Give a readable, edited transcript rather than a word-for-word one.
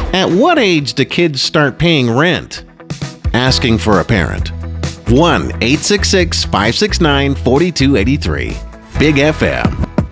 At what age do kids start paying rent? Asking for a parent. 1-866-569-4283. Big FM.